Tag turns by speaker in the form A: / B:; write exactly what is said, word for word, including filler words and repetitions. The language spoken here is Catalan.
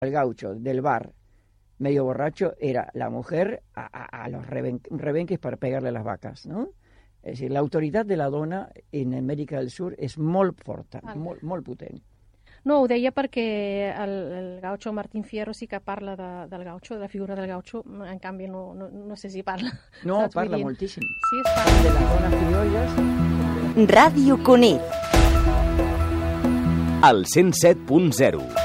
A: El gaucho del bar medio borracho era la mujer a, a, a los reben, rebenques per pegar-li a les vaques, no? És a dir, l'autoritat de la dona en Amèrica del Sur és molt forta, molt, molt potent.
B: No, ho deia perquè el, el gaucho Martín Fierro sí que parla de, del gaucho, de la figura del gaucho, en canvi no, no, no sé si parla.
A: No, parla moltíssim.
B: Sí, es parla.
A: De les dones criolles.
C: Ràdio Cunit.
D: Al cent set punt zero.